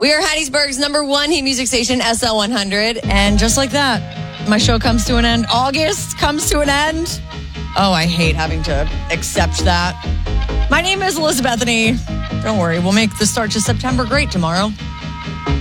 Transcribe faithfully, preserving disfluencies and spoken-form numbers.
We are Hattiesburg's number one hit music station, S L one hundred. And just like that, my show comes to an end. August comes to an end. Oh, I hate having to accept that. My name is Elizabethany. Don't worry, we'll make the start to September great tomorrow.